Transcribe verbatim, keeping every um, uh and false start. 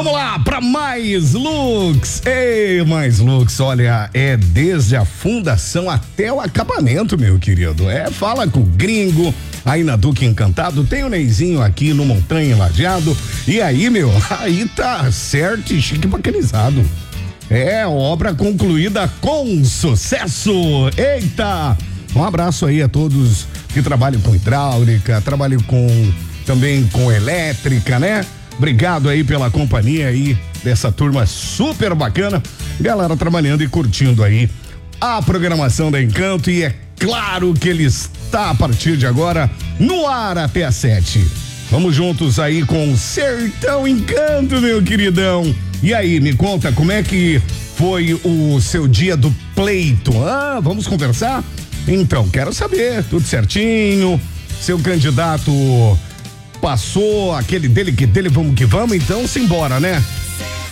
Vamos lá para mais looks. Ei, mais looks, olha, é desde a fundação até o acabamento, meu querido. É, fala com o gringo, aí na Duque Encantado, tem o Neizinho aqui no Montanha Lajeado. E aí, meu, aí tá certo e chique bacanizado. É, obra concluída com sucesso. Eita! Um abraço aí a todos que trabalham com hidráulica, trabalham com também com elétrica, né? Obrigado aí pela companhia aí dessa turma super bacana. Galera trabalhando e curtindo aí a programação da Encanto, e é claro que ele está a partir de agora no ar até às sete. Vamos juntos aí com Sertão Encanto, meu queridão. E aí, me conta como é que foi o seu dia do pleito? Ah, vamos conversar? Então, quero saber, tudo certinho? Seu candidato passou aquele dele que dele, vamos que vamos, então simbora, né?